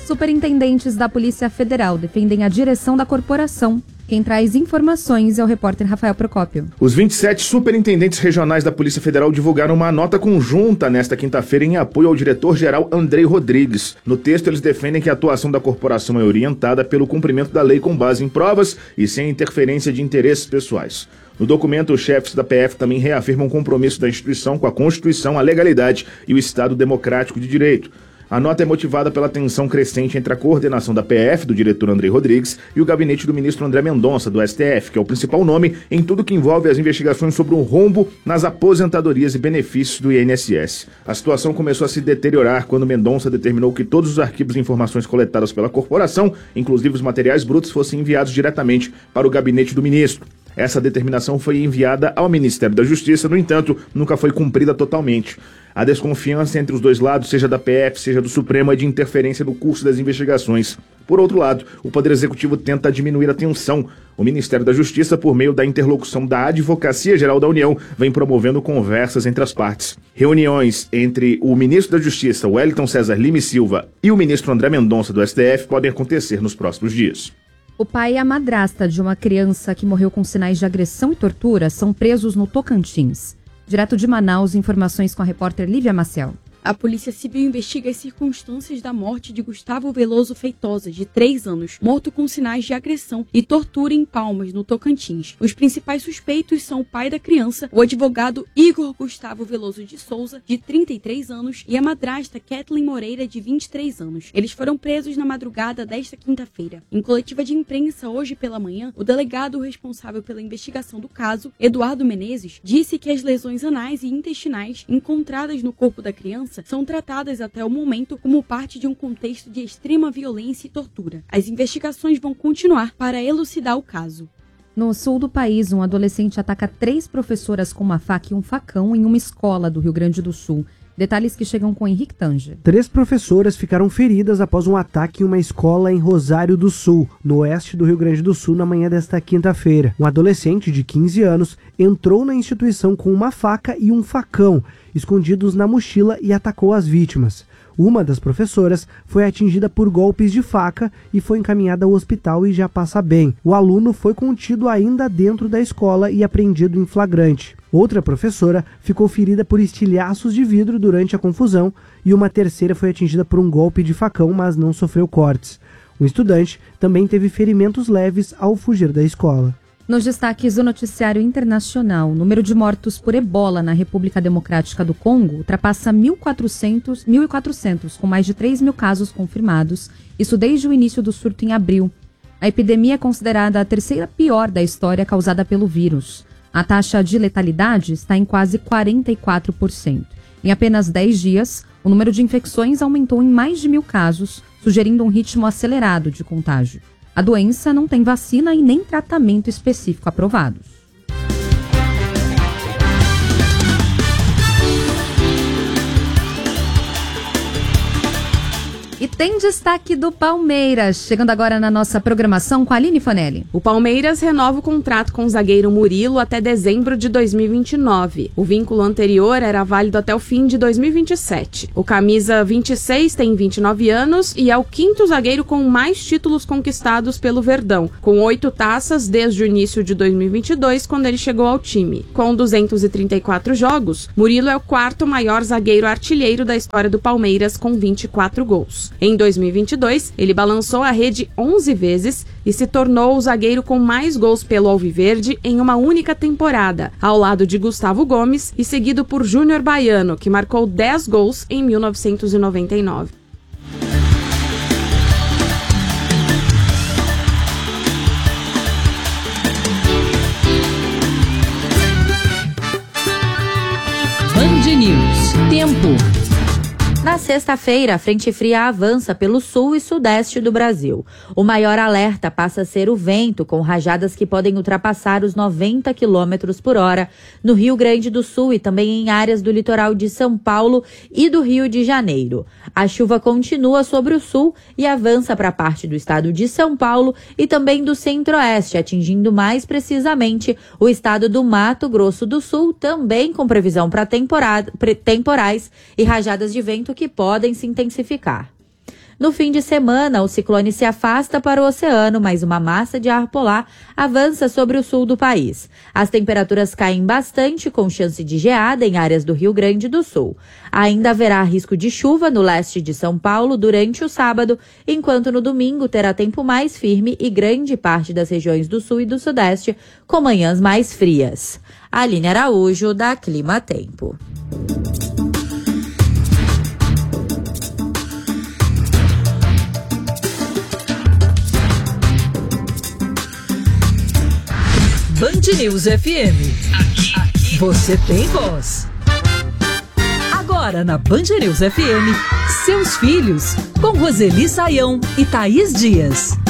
Superintendentes da Polícia Federal defendem a direção da corporação. Quem traz informações é o repórter Rafael Procópio. Os 27 superintendentes regionais da Polícia Federal divulgaram uma nota conjunta nesta quinta-feira em apoio ao diretor-geral Andrei Rodrigues. No texto, eles defendem que a atuação da corporação é orientada pelo cumprimento da lei com base em provas e sem interferência de interesses pessoais. No documento, os chefes da PF também reafirmam o compromisso da instituição com a Constituição, a legalidade e o Estado democrático de direito. A nota é motivada pela tensão crescente entre a coordenação da PF, do diretor Andrei Rodrigues, e o gabinete do ministro André Mendonça, do STF, que é o principal nome em tudo que envolve as investigações sobre um rombo nas aposentadorias e benefícios do INSS. A situação começou a se deteriorar quando Mendonça determinou que todos os arquivos e informações coletadas pela corporação, inclusive os materiais brutos, fossem enviados diretamente para o gabinete do ministro. Essa determinação foi enviada ao Ministério da Justiça, no entanto, nunca foi cumprida totalmente. A desconfiança entre os dois lados, seja da PF, seja do Supremo, é de interferência no curso das investigações. Por outro lado, o Poder Executivo tenta diminuir a tensão. O Ministério da Justiça, por meio da interlocução da Advocacia Geral da União, vem promovendo conversas entre as partes. Reuniões entre o ministro da Justiça, Wellington César Lima e Silva, e o ministro André Mendonça, do STF, podem acontecer nos próximos dias. O pai e a madrasta de uma criança que morreu com sinais de agressão e tortura são presos no Tocantins. Direto de Manaus, informações com a repórter Lívia Maciel. A Polícia Civil investiga as circunstâncias da morte de Gustavo Veloso Feitosa, de 3 anos, morto com sinais de agressão e tortura em Palmas, no Tocantins. Os principais suspeitos são o pai da criança, o advogado Igor Gustavo Veloso de Souza, de 33 anos, e a madrasta Kathleen Moreira, de 23 anos. Eles foram presos na madrugada desta quinta-feira. Em coletiva de imprensa hoje pela manhã, o delegado responsável pela investigação do caso, Eduardo Menezes, disse que as lesões anais e intestinais encontradas no corpo da criança são tratadas até o momento como parte de um contexto de extrema violência e tortura. As investigações vão continuar para elucidar o caso. No sul do país, um adolescente ataca 3 professoras com uma faca e um facão em uma escola do Rio Grande do Sul. Detalhes que chegam com Henrique Tanger. 3 professoras ficaram feridas após um ataque em uma escola em Rosário do Sul, no oeste do Rio Grande do Sul, na manhã desta quinta-feira. Um adolescente de 15 anos entrou na instituição com uma faca e um facão, escondidos na mochila, e atacou as vítimas. Uma das professoras foi atingida por golpes de faca e foi encaminhada ao hospital e já passa bem. O aluno foi contido ainda dentro da escola e apreendido em flagrante. Outra professora ficou ferida por estilhaços de vidro durante a confusão e uma terceira foi atingida por um golpe de facão, mas não sofreu cortes. Um estudante também teve ferimentos leves ao fugir da escola. Nos destaques do noticiário internacional, o número de mortos por ebola na República Democrática do Congo ultrapassa 1.400, com mais de 3 mil casos confirmados, isso desde o início do surto em abril. A epidemia é considerada a terceira pior da história causada pelo vírus. A taxa de letalidade está em quase 44%. Em apenas 10 dias, o número de infecções aumentou em mais de 1.000 casos, sugerindo um ritmo acelerado de contágio. A doença não tem vacina e nem tratamento específico aprovados. E tem destaque do Palmeiras, chegando agora na nossa programação com a Aline Fonelli. O Palmeiras renova o contrato com o zagueiro Murilo até dezembro de 2029. O vínculo anterior era válido até o fim de 2027. O camisa 26 tem 29 anos e é o 5º zagueiro com mais títulos conquistados pelo Verdão, com 8 taças desde o início de 2022, quando ele chegou ao time. Com 234 jogos, Murilo é o 4º maior zagueiro artilheiro da história do Palmeiras, com 24 gols. Em 2022, ele balançou a rede 11 vezes e se tornou o zagueiro com mais gols pelo Alviverde em uma única temporada, ao lado de Gustavo Gomes e seguido por Júnior Baiano, que marcou 10 gols em 1999. Band News. Tempo. Na sexta-feira, a frente fria avança pelo sul e sudeste do Brasil. O maior alerta passa a ser o vento, com rajadas que podem ultrapassar os 90 km por hora no Rio Grande do Sul e também em áreas do litoral de São Paulo e do Rio de Janeiro. A chuva continua sobre o sul e avança para parte do estado de São Paulo e também do centro-oeste, atingindo mais precisamente o estado do Mato Grosso do Sul, também com previsão para temporais e rajadas de vento que podem se intensificar. No fim de semana, o ciclone se afasta para o oceano, mas uma massa de ar polar avança sobre o sul do país. As temperaturas caem bastante, com chance de geada em áreas do Rio Grande do Sul. Ainda haverá risco de chuva no leste de São Paulo durante o sábado, enquanto no domingo terá tempo mais firme e grande parte das regiões do sul e do sudeste com manhãs mais frias. Aline Araújo, da Clima Tempo. Band News FM. Aqui você tem voz. Agora na Band News FM, seus filhos, com Roseli Saião e Thaís Dias.